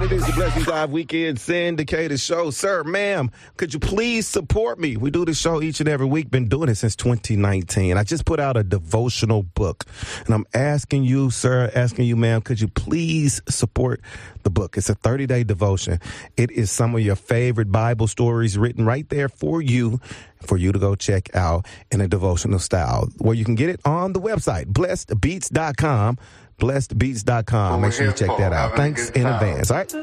It is the Blessings Live Weekend syndicated show. Sir, ma'am, could you please support me? We do this show each and every week. Been doing it since 2019. I just put out a devotional book, and I'm asking you, sir, asking you, ma'am, could you please support the book? It's a 30-day devotion. It is some of your favorite Bible stories written right there for you to go check out in a devotional style, where you can get it on the website, blessedbeats.com. blessedbeats.com. Make sure you check that out. Thanks in advance. All right.